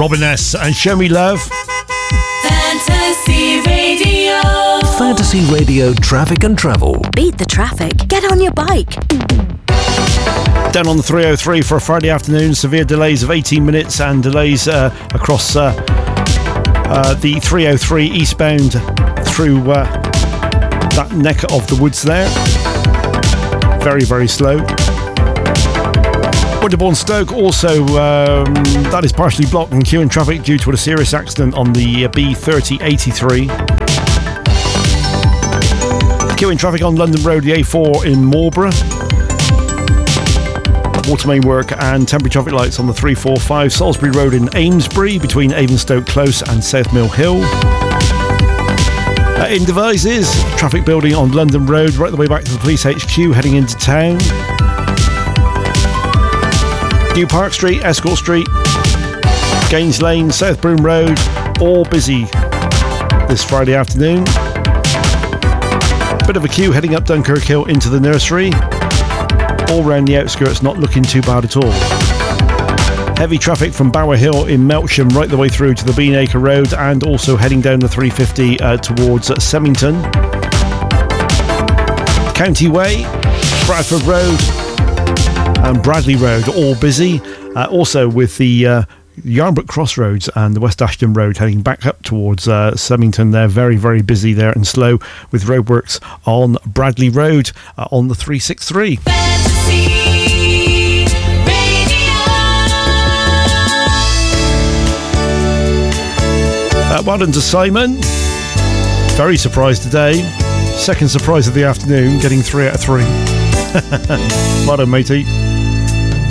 Robin S. and Show Me Love. Fantasy Radio. Fantasy Radio traffic and travel. Beat the traffic. Get on your bike. Down on the 303 for a Friday afternoon. Severe delays of 18 minutes and delays across the 303 eastbound through that neck of the woods there. Very, very slow. Winterbourne Stoke also, that is partially blocked and queuing traffic due to a serious accident on the B3083. Queuing traffic on London Road, the A4 in Marlborough. Water main work and temporary traffic lights on the 345 Salisbury Road in Amesbury between Avonstoke Close and South Mill Hill. In Devizes, traffic building on London Road right the way back to the police HQ heading into town. New Park Street, Escort Street, Gaines Lane, South Broom Road, all busy this Friday afternoon. Bit of a queue heading up Dunkirk Hill into the nursery. All round the outskirts, not looking too bad at all. Heavy traffic from Bower Hill in Melksham right the way through to the Beanacre Road and also heading down the 350 towards Semmington. County Way, Bradford Road and Bradley Road all busy. Also with the Yarnbrook Crossroads and the West Ashton Road heading back up towards Semmington. They're very, very busy there and slow with roadworks on Bradley Road on the 363. Well done to Simon. Very surprised today. Second surprise of the afternoon, getting 3 out of 3. Well done, matey.